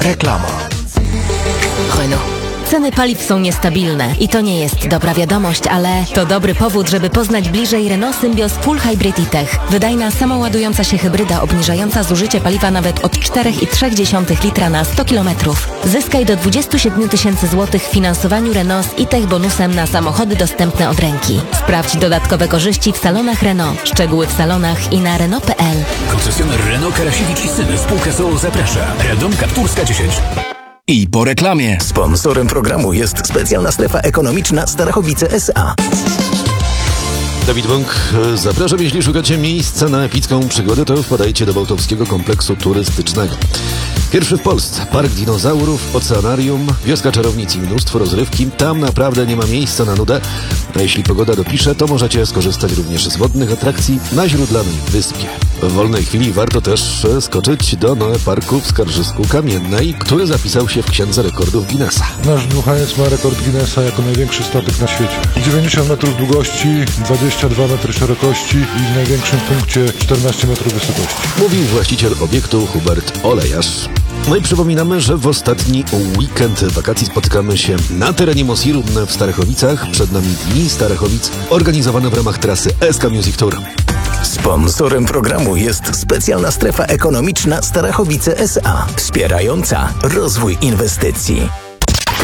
Reklama. Renault. Ceny paliw są niestabilne i to nie jest dobra wiadomość, ale to dobry powód, żeby poznać bliżej Renault Symbioz Full Hybrid e-Tech. Wydajna, samoładująca się hybryda obniżająca zużycie paliwa nawet od 4,3 litra na 100 km. Zyskaj do 27 000 złotych w finansowaniu Renault z e-Tech bonusem na samochody dostępne od ręki. Sprawdź dodatkowe korzyści w salonach Renault. Szczegóły w salonach i na Renault.pl. Koncesjoner Renault Karasiewicz i Syny spółka z o.o. zaprasza. Radomka Pturska 10. I po reklamie. Sponsorem programu jest specjalna strefa ekonomiczna Starachowice S.A. Dawid Bąk, zapraszam, jeśli szukacie miejsca na epicką przygodę, to wpadajcie do Bałtowskiego Kompleksu Turystycznego. Pierwszy w Polsce. Park dinozaurów, oceanarium, wioska czarownic i mnóstwo rozrywki. Tam naprawdę nie ma miejsca na nudę. A jeśli pogoda dopisze, to możecie skorzystać również z wodnych atrakcji na źródlanej wyspie. W wolnej chwili warto też skoczyć do Noe Parku w Skarżysku Kamiennej, który zapisał się w Księdze Rekordów Guinnessa. Nasz dmuchaniec ma rekord Guinnessa jako największy statek na świecie. 90 metrów długości, 22 metry szerokości i w największym punkcie 14 metrów wysokości. Mówił właściciel obiektu Hubert Olejarz. No i przypominamy, że w ostatni weekend wakacji spotykamy się na terenie Mosiru w Starachowicach. Przed nami Dni Starachowic, organizowane w ramach trasy SK Music Tour. Sponsorem programu jest specjalna strefa ekonomiczna Starachowice S.A. wspierająca rozwój inwestycji.